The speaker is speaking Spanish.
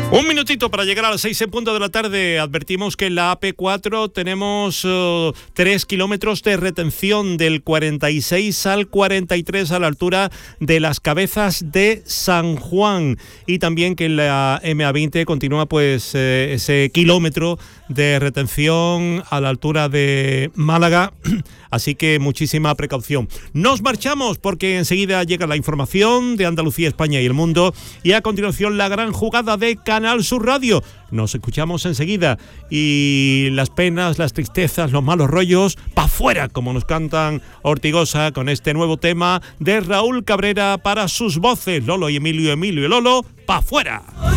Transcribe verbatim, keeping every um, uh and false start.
Un minutito para llegar a las seis en punto de la tarde. Advertimos que en la A P cuatro tenemos uh, tres kilómetros de retención del cuarenta y seis al cuarenta y tres a la altura de Las Cabezas de San Juan. Y también que en la M A veinte continúa pues eh, ese kilómetro de retención a la altura de Málaga. Así que muchísima precaución. Nos marchamos porque enseguida llega la información de Andalucía, España y el mundo. Y a continuación la gran jugada de Canal Sur Radio. Nos escuchamos enseguida. Y las penas, las tristezas, los malos rollos, pa' fuera, como nos cantan Ortigosa con este nuevo tema de Raúl Cabrera para sus voces. Lolo y Emilio, Emilio y Lolo, pa' fuera.